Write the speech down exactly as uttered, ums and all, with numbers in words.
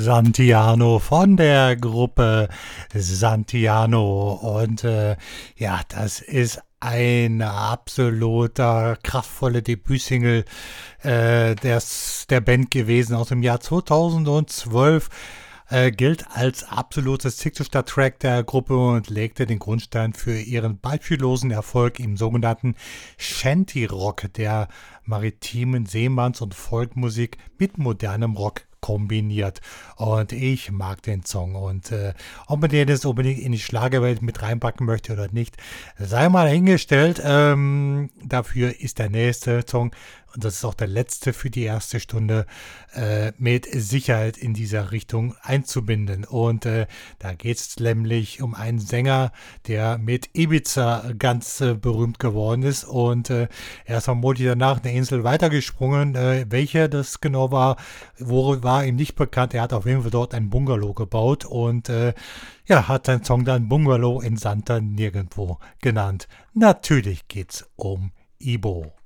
Santiano von der Gruppe Santiano. Und äh, ja, das ist ein absoluter kraftvoller Debütsingle äh, des, der Band gewesen aus dem Jahr zweitausendzwölf. Äh, gilt als absolutes Signature-Track der Gruppe und legte den Grundstein für ihren beispiellosen Erfolg im sogenannten Shanty-Rock, der maritimen Seemanns- und Folkmusik mit modernem Rock kombiniert. Und ich mag den Song. Und äh, ob man den jetzt unbedingt in die Schlagerwelt mit reinpacken möchte oder nicht, sei mal hingestellt. Ähm, dafür ist der nächste Song, und das ist auch der letzte für die erste Stunde, äh, mit Sicherheit in dieser Richtung einzubinden. Und äh, da geht es nämlich um einen Sänger, der mit Ibiza ganz äh, berühmt geworden ist. Und äh, er ist vermutlich danach eine Insel weitergesprungen. Äh, welche das genau war, wo war ihm nicht bekannt. Er hat auf jeden Fall dort ein Bungalow gebaut und äh, ja, hat seinen Song dann Bungalow in Santa Nirgendwo genannt. Natürlich geht's um Ibo.